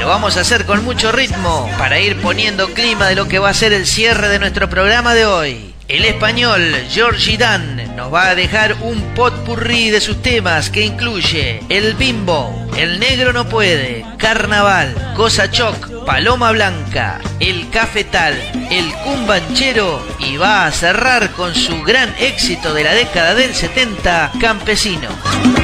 lo vamos a hacer con mucho ritmo para ir poniendo clima de lo que va a ser el cierre de nuestro programa de hoy. El español Georgie Dan nos va a dejar un potpurrí de sus temas que incluye El Bimbo, El Negro No Puede, Carnaval, Cosa Choc, Paloma Blanca, El Cafetal, El Cumbanchero y va a cerrar con su gran éxito de la década del 70, Campesino.